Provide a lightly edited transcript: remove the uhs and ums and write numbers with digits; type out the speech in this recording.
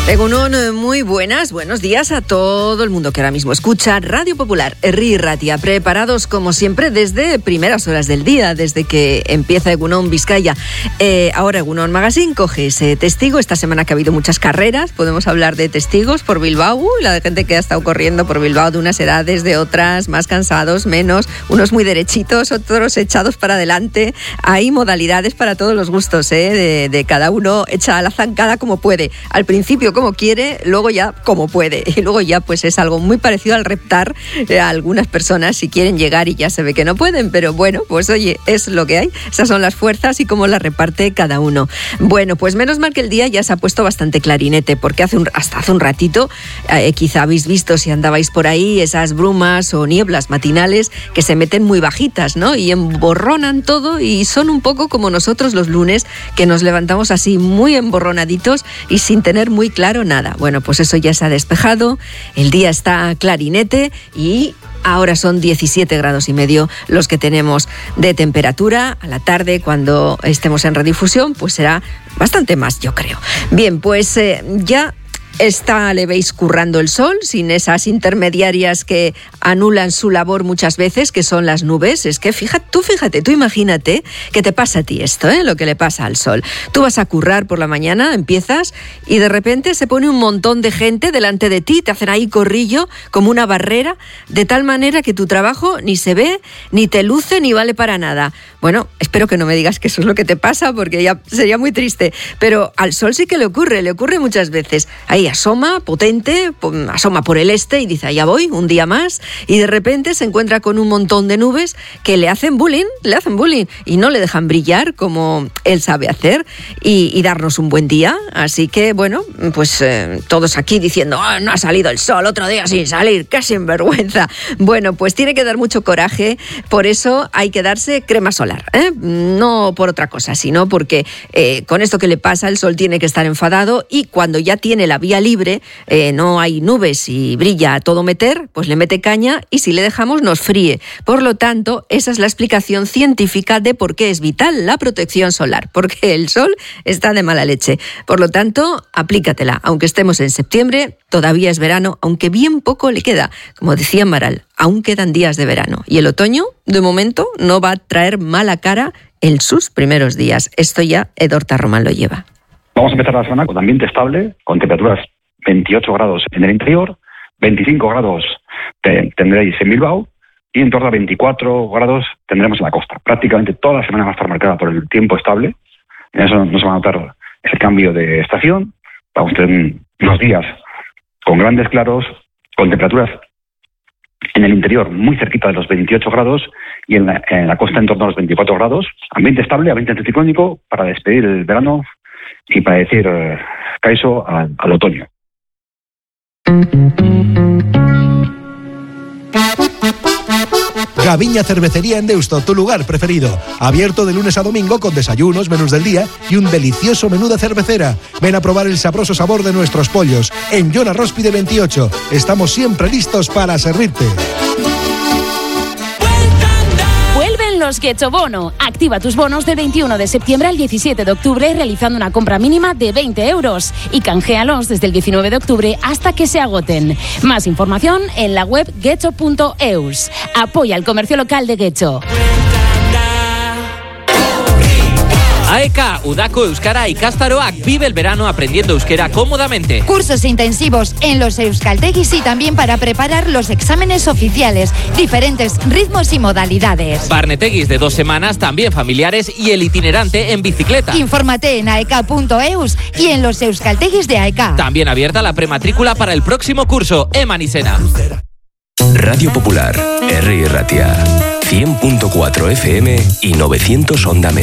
Egunon, muy buenos días a todo el mundo que ahora mismo escucha Radio Popular, Herri y Ratia, preparados como siempre desde primeras horas del día, desde que empieza Egunon Vizcaya. Ahora Egunon Magazine coge ese testigo. Esta semana que ha habido muchas carreras, podemos hablar de testigos por Bilbao, la de gente que ha estado corriendo por Bilbao de unas edades, de otras, más cansados, menos, unos muy derechitos, otros echados para adelante. Hay modalidades para todos los gustos, de cada uno echa la zancada como puede. Al principio como quiere, luego ya como puede. Y luego ya pues es algo muy parecido al reptar a algunas personas si quieren llegar y ya se ve que no pueden. Pero bueno, pues oye, es lo que hay. Esas son las fuerzas y cómo las reparte cada uno. Bueno, pues menos mal que el día ya se ha puesto bastante clarinete, porque hasta hace un ratito quizá habéis visto, si andabais por ahí, esas brumas o nieblas matinales que se meten muy bajitas, ¿no? Y emborronan todo y son un poco como nosotros los lunes, que nos levantamos así muy emborronaditos y sin tener muy claro nada. Bueno, pues eso ya se ha despejado, el día está clarinete y ahora son 17 grados y medio los que tenemos de temperatura. A la tarde, cuando estemos en redifusión, pues será bastante más, yo creo. Bien, pues ya le veis currando el sol, sin esas intermediarias que anulan su labor muchas veces, que son las nubes. Es que fíjate, tú imagínate que te pasa a ti esto, lo que le pasa al sol. Tú vas a currar por la mañana, empiezas, y de repente se pone un montón de gente delante de ti, te hacen ahí corrillo, como una barrera, de tal manera que tu trabajo ni se ve, ni te luce, ni vale para nada. Bueno, espero que no me digas que eso es lo que te pasa, porque ya sería muy triste. Pero al sol sí que le ocurre muchas veces. Ahí asoma, potente, asoma por el este y dice, allá voy, un día más, y de repente se encuentra con un montón de nubes que le hacen bullying, y no le dejan brillar como él sabe hacer y darnos un buen día. Así que, bueno, pues todos aquí diciendo, no ha salido el sol, otro día sin salir, qué sinvergüenza. Bueno, pues tiene que dar mucho coraje, por eso hay que darse crema solar, no por otra cosa, sino porque con esto que le pasa, el sol tiene que estar enfadado, y cuando ya tiene la vía libre, no hay nubes y brilla a todo meter, pues le mete caña y si le dejamos nos fríe. Por lo tanto, esa es la explicación científica de por qué es vital la protección solar, porque el sol está de mala leche. Por lo tanto, aplícatela. Aunque estemos en septiembre, todavía es verano, aunque bien poco le queda. Como decía Amaral, aún quedan días de verano. Y el otoño, de momento, no va a traer mala cara en sus primeros días. Esto ya Edorta Román lo lleva. Vamos a empezar la semana con ambiente estable, con temperaturas 28 grados en el interior, 25 grados tendréis en Bilbao y en torno a 24 grados tendremos en la costa. Prácticamente toda la semana va a estar marcada por el tiempo estable. En eso no se va a notar ese cambio de estación. Vamos a tener unos días con grandes claros, con temperaturas en el interior muy cerquita de los 28 grados y en la costa en torno a los 24 grados. Ambiente estable, ambiente anticiclónico para despedir el verano y para decir Kaiso al otoño. Gaviña Cervecería en Deusto, tu lugar preferido. Abierto de lunes a domingo con desayunos, menús del día y un delicioso menú de cervecera. Ven a probar el sabroso sabor de nuestros pollos. En Joan Arróspide 28. Estamos siempre listos para servirte. Los Getxo Bono. Activa tus bonos del 21 de septiembre al 17 de octubre realizando una compra mínima de 20 euros y canjealos desde el 19 de octubre hasta que se agoten. Más información en la web getxo.eus. Apoya el comercio local de Getxo. AEK, Udako Euskara ikastaroak, vive el verano aprendiendo euskera cómodamente. Cursos intensivos en los euskaltegis y también para preparar los exámenes oficiales, diferentes ritmos y modalidades. Barnetegis de 2 semanas, también familiares, y el itinerante en bicicleta. Infórmate en aek.eus y en los euskaltegis de AEK. También abierta la prematrícula para el próximo curso, Eman Isena. Radio Popular, Herri y Ratia, 100.4 FM y 900 Onda Media.